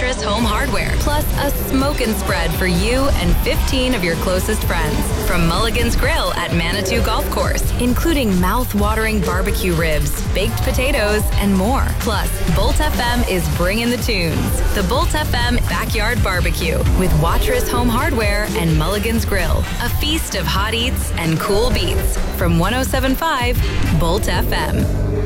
Watrous Home Hardware, plus a smokin' spread for you and 15 of your closest friends. From Mulligan's Grill at Manitou Golf Course, including mouth-watering barbecue ribs, baked potatoes, and more. Plus, Bolt FM is bringing the tunes. The Bolt FM Backyard Barbecue with Watrous Home Hardware and Mulligan's Grill. A feast of hot eats and cool beats from 107.5 Bolt FM.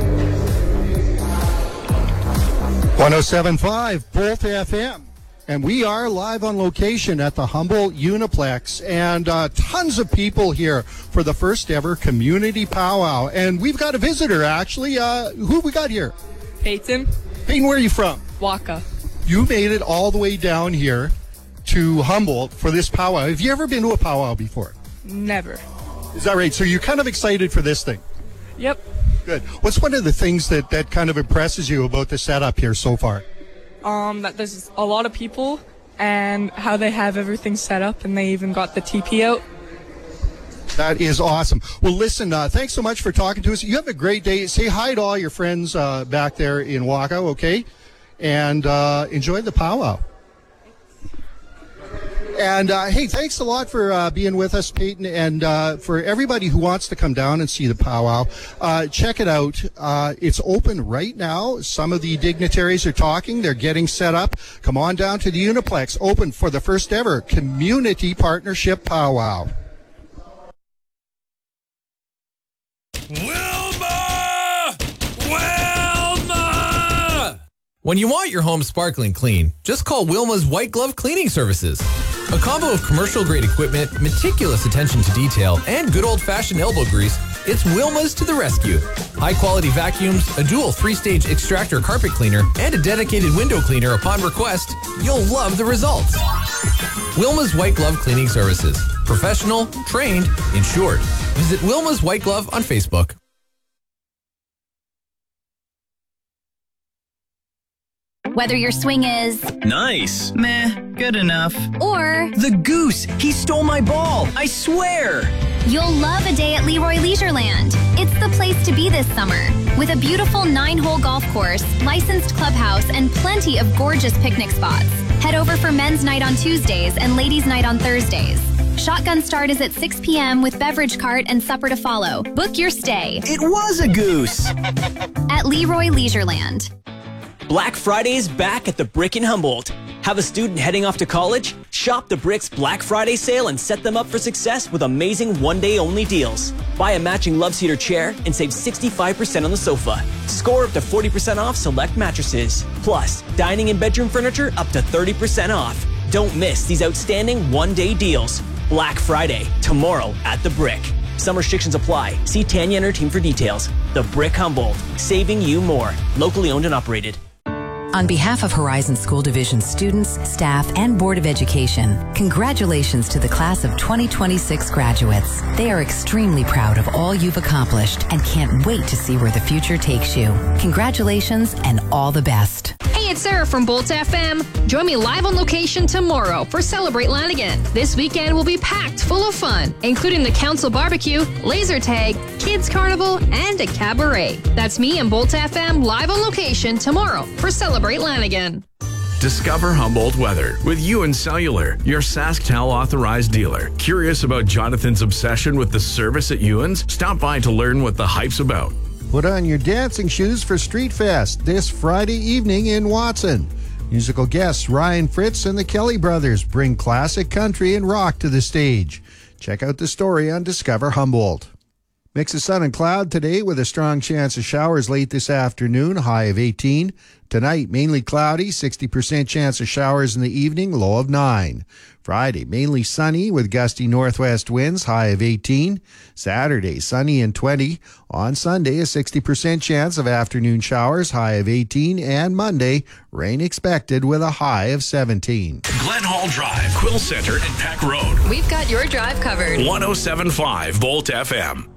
107.5 Bolt FM. And we are live on location at the Humboldt Uniplex, and tons of people here for the first ever community powwow. And we've got a visitor, actually. Who we got here? Peyton. Peyton, where are you from? Waka. You made it all the way down here to Humboldt for this powwow. Have you ever been to a powwow before? Never. Is that right? So you're kind of excited for this thing? Yep. Good. What's one of the things that kind of impresses you about the setup here so far? That there's a lot of people and how they have everything set up, and they even got the TP out. That is awesome. Well, listen, thanks so much for talking to us. You have a great day. Say hi to all your friends back there in Waka, okay? And enjoy the powwow. And, hey, thanks a lot for being with us, Peyton. And for everybody who wants to come down and see the powwow, check it out. It's open right now. Some of the dignitaries are talking. They're getting set up. Come on down to the Uniplex, open for the first ever Community Partnership Powwow. Wilma! Wilma! When you want your home sparkling clean, just call Wilma's White Glove Cleaning Services. A combo of commercial-grade equipment, meticulous attention to detail, and good old-fashioned elbow grease, it's Wilma's to the rescue. High-quality vacuums, a dual 3-stage extractor carpet cleaner, and a dedicated window cleaner upon request. You'll love the results. Wilma's White Glove Cleaning Services. Professional, trained, insured. Visit Wilma's White Glove on Facebook. Whether your swing is nice, meh, good enough, or the goose, he stole my ball, I swear. You'll love a day at Leroy Leisureland. It's the place to be this summer. With a beautiful 9-hole golf course, licensed clubhouse, and plenty of gorgeous picnic spots. Head over for men's night on Tuesdays and ladies' night on Thursdays. Shotgun start is at 6 p.m. with beverage cart and supper to follow. Book your stay. It was a goose. At Leroy Leisureland. Black Friday is back at the Brick in Humboldt. Have a student heading off to college? Shop the Brick's Black Friday sale and set them up for success with amazing one-day-only deals. Buy a matching love seater chair and save 65% on the sofa. Score up to 40% off select mattresses. Plus, dining and bedroom furniture up to 30% off. Don't miss these outstanding one-day deals. Black Friday, tomorrow at the Brick. Some restrictions apply. See Tanya and her team for details. The Brick Humboldt, saving you more. Locally owned and operated. On behalf of Horizon School Division students, staff, and Board of Education, congratulations to the class of 2026 graduates. They are extremely proud of all you've accomplished and can't wait to see where the future takes you. Congratulations and all the best. Hey, it's Sarah from Bolt FM. Join me live on location tomorrow for Celebrate Lanigan. This weekend will be packed full of fun, including the council barbecue, laser tag, kids carnival, and a cabaret. That's me and Bolt FM live on location tomorrow for Celebrate Lanigan. Discover Humboldt weather with Ewan Cellular, your SaskTel authorized dealer. Curious about Jonathan's obsession with the service at Ewan's? Stop by to learn what the hype's about. Put on your dancing shoes for Street Fest this Friday evening in Watson. Musical guests Ryan Fritz and the Kelly Brothers bring classic country and rock to the stage. Check out the story on Discover Humboldt. Mix of sun and cloud today with a strong chance of showers late this afternoon, high of 18. Tonight, mainly cloudy, 60% chance of showers in the evening, low of 9. Friday, mainly sunny with gusty northwest winds, high of 18. Saturday, sunny and 20. On Sunday, a 60% chance of afternoon showers, high of 18. And Monday, rain expected with a high of 17. Glen Hall Drive, Quill Center, and Peck Road. We've got your drive covered. 107.5 Bolt FM.